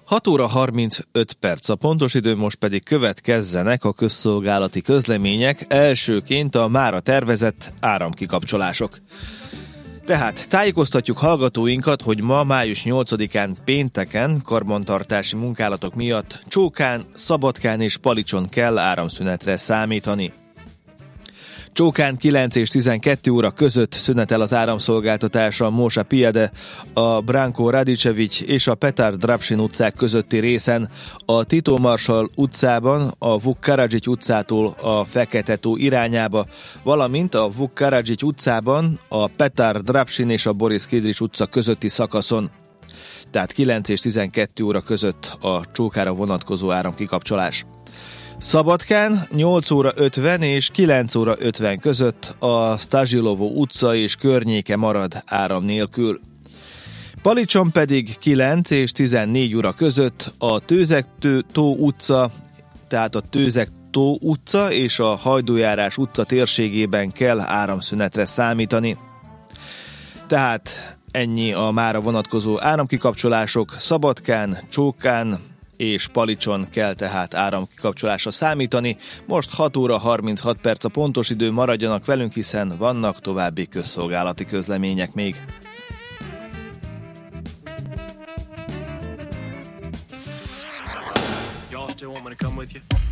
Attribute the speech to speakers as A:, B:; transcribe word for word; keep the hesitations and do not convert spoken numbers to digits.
A: hat óra harmincöt perc a pontos idő, most pedig következzenek a közszolgálati közlemények, elsőként a mára tervezett áramkikapcsolások. Tehát tájékoztatjuk hallgatóinkat, hogy ma május nyolcadikán pénteken karbantartási munkálatok miatt Csókán, Szabadkán és Palicson kell áramszünetre számítani. Csókán kilenc és tizenkettő óra között szünetel az áramszolgáltatás a Mósa Piede, a Branko Radicevic és a Petar Drapsin utcák közötti részen, a Tito Marshall utcában, a Vuk Karadžić utcától a Fekete-tó irányába, valamint a Vuk Karadžić utcában, a Petar Drapsin és a Boris Kidrič utca közötti szakaszon. Tehát kilenc és tizenkettő óra között a Csókára vonatkozó áramkikapcsolás. Szabadkán nyolc óra ötven és kilenc óra ötven között a Stazsilovo utca és környéke marad áram nélkül. Palicson pedig kilenc és tizennégy óra között a Tőzeg-tó utca, tehát a Tőzeg-tó utca és a Hajdújárás utca térségében kell áramszünetre számítani. Tehát ennyi a mára vonatkozó áramkikapcsolások. Szabadkán, Csókán és Palicson kell tehát áramkikapcsolásra számítani. Most hat óra harminchat perc a pontos idő, maradjanak velünk, hiszen vannak további közszolgálati közlemények még.
B: Y'all still want me to come with you?